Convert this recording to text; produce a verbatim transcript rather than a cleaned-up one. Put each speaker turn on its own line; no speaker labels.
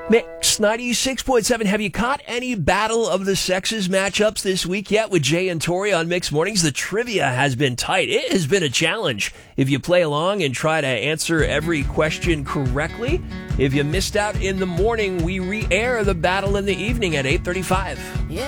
Mix ninety-six point seven. Have you caught any Battle of the Sexes matchups this week yet with Jay and Tori on Mix Mornings? The trivia has been tight. It has been a challenge. If you play along and try to answer every question correctly, if you missed out in the morning, we re-air the battle in the evening at eight thirty-five.
Yeah.